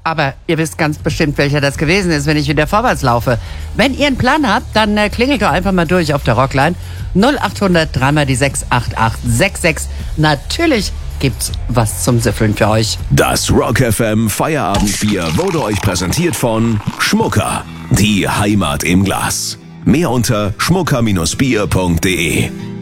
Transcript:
Aber ihr wisst ganz bestimmt, welcher das gewesen ist, wenn ich wieder vorwärts laufe. Wenn ihr einen Plan habt, dann klingelt doch einfach mal durch auf der Rockline. 0800 3 die 68866. Natürlich gibt's was zum Süffeln für euch. Das Rock FM Feierabendbier wurde euch präsentiert von Schmucker. Die Heimat im Glas. Mehr unter schmucker-bier.de.